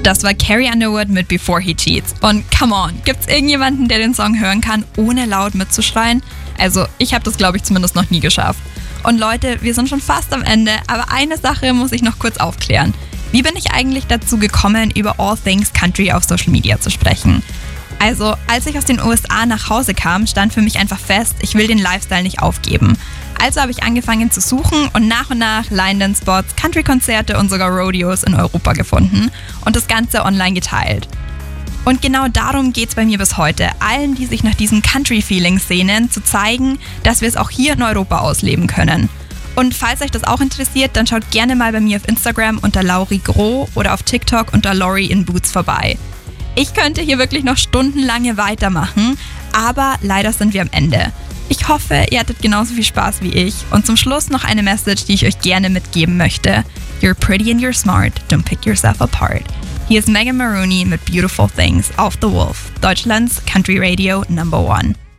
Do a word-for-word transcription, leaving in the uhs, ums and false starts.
Das war Carrie Underwood mit Before He Cheats. Und come on, gibt's irgendjemanden, der den Song hören kann, ohne laut mitzuschreien? Also, ich habe das, glaube ich, zumindest noch nie geschafft. Und Leute, wir sind schon fast am Ende, aber eine Sache muss ich noch kurz aufklären. Wie bin ich eigentlich dazu gekommen, über All Things Country auf Social Media zu sprechen? Also, als ich aus den U S A nach Hause kam, stand für mich einfach fest, ich will den Lifestyle nicht aufgeben. Also habe ich angefangen zu suchen und nach und nach Line-Dance-Spots, Country-Konzerte und sogar Rodeos in Europa gefunden und das Ganze online geteilt. Und genau darum geht's bei mir bis heute, allen, die sich nach diesem Country-Feeling sehnen, zu zeigen, dass wir es auch hier in Europa ausleben können. Und falls euch das auch interessiert, dann schaut gerne mal bei mir auf Instagram unter Lauri Groh oder auf TikTok unter Lori in Boots vorbei. Ich könnte hier wirklich noch stundenlange weitermachen, aber leider sind wir am Ende. Ich hoffe, ihr hattet genauso viel Spaß wie ich. Und zum Schluss noch eine Message, die ich euch gerne mitgeben möchte. You're pretty and you're smart, don't pick yourself apart. Hier ist Megan Maroney mit Beautiful Things auf The Wolf, Deutschlands Country Radio Number One.